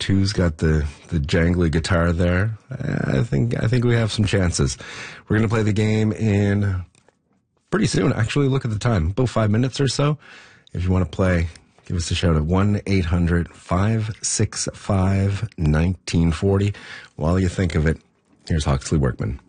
Two's got the jangly guitar there. I think we have some chances. We're going to play the game in pretty soon. Actually, look at the time. About 5 minutes or so. If you want to play, give us a shout at 1-800-565-1940. While you think of it, here's Hawksley Workman.